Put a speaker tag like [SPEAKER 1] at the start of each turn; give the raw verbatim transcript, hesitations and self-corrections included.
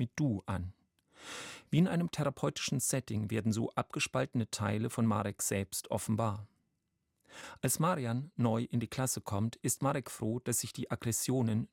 [SPEAKER 1] mit Du an. Wie in einem therapeutischen Setting werden so abgespaltene Teile von Marek selbst offenbar. Als Marian neu in die Klasse kommt, ist Marek froh, dass sich die Aggressionen